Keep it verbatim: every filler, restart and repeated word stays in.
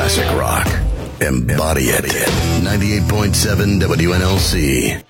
classic rock. Embody it. ninety-eight point seven W N L C.